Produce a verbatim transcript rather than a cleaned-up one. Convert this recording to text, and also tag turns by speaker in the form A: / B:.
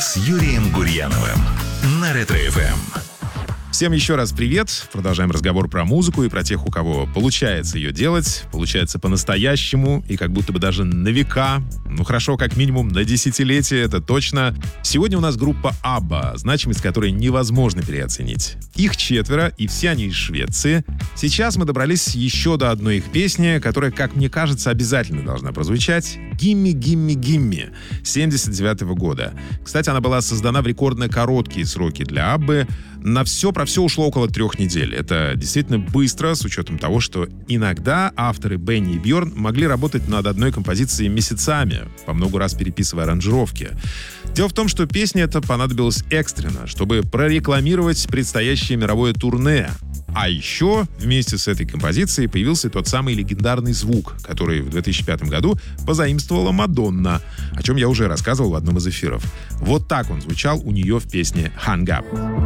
A: с Юрием Гурьяновым на Ретро-эф эм.
B: Всем еще раз привет. Продолжаем разговор про музыку и про тех, у кого получается ее делать, получается по-настоящему и как будто бы даже на века. Ну хорошо, как минимум на десятилетия, это точно. Сегодня у нас группа ABBA, значимость которой невозможно переоценить. Их четверо, и все они из Швеции. Сейчас мы добрались еще до одной их песни, которая, как мне кажется, обязательно должна прозвучать. «Gimme, gimme, gimme» семьдесят девятого года. Кстати, она была создана в рекордно короткие сроки для ABBA. На все про все ушло около трех недель. Это действительно быстро, с учетом того, что иногда авторы Бенни и Бьорн могли работать над одной композицией месяцами, по много раз переписывая аранжировки. Дело в том, что песня эта понадобилась экстренно, чтобы прорекламировать предстоящее мировое турне. А еще вместе с этой композицией появился тот самый легендарный звук, который в две тысячи пятом году позаимствовала Мадонна, о чем я уже рассказывал в одном из эфиров. Вот так он звучал у нее в песне «Hang Up».